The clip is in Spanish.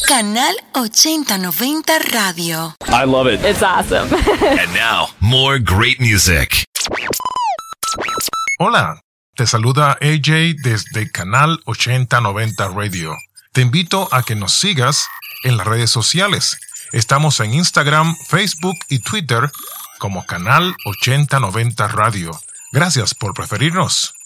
Canal 8090 Radio. I love it. It's awesome. And now, more great music. Hola, te saluda AJ desde Canal 8090 Radio. Te invito a que nos sigas en las redes sociales. Estamos en Instagram, Facebook y Twitter como Canal 8090 Radio. Gracias por preferirnos.